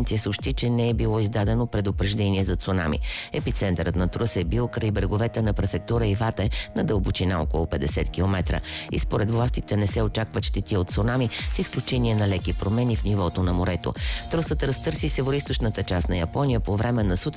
провинция съобщи, че не е било издадено предупреждение за цунами. Епицентърът на трус е бил край бреговете на префектура Ивате на дълбочина около 50 км. И според властите не се очакват щети от цунами, с изключение на леки промени в нивото на морето. Трусът разтърси североизточната част на Япония по време на